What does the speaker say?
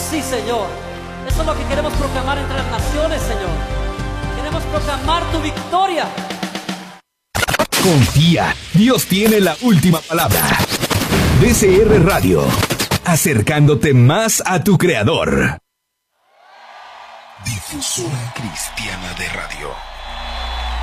Sí, Señor. Eso es lo que queremos proclamar entre las naciones, Señor. Queremos proclamar tu victoria. Confía, Dios tiene la última palabra. DCR Radio, acercándote más a tu Creador. Difusora Cristiana de Radio.